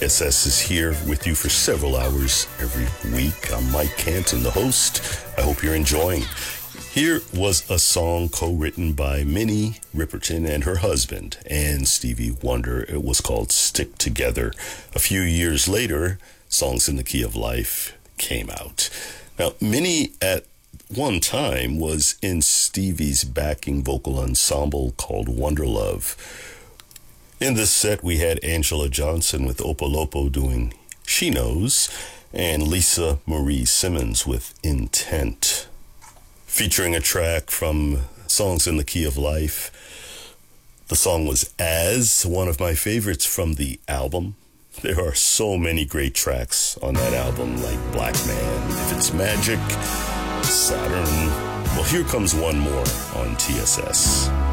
TSS is here with you for several hours every week. I'm Mike Canton, the host. I hope you're enjoying. Here was a song co-written by Minnie Riperton and her husband and Stevie Wonder. It was called Stick Together. A few years later, Songs in the Key of Life came out. Now, Minnie at one time was in Stevie's backing vocal ensemble called Wonderlove. In this set, we had Angela Johnson with Opolopo doing She Knows, and Lisa Marie Simmons with Intent. Featuring a track from Songs in the Key of Life. The song was As, one of my favorites from the album. There are so many great tracks on that album, like Black Man, If It's Magic, Saturn. Well, here comes one more on TSS.